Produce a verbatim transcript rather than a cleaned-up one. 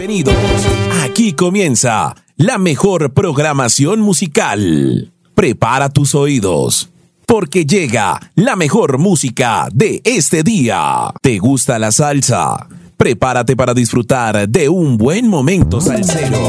Bienvenidos. Aquí comienza la mejor programación musical. Prepara tus oídos, porque llega la mejor música de este día. ¿Te gusta la salsa? Prepárate para disfrutar de un buen momento salsero.